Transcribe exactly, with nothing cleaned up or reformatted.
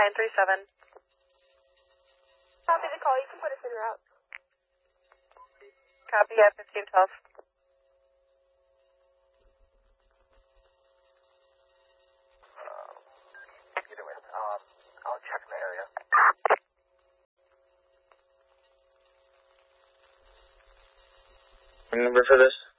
nine three seven. Copy the call. You can put us in route. Copy at fifteen twelve. Either way, um, I'll check the area. Number for this?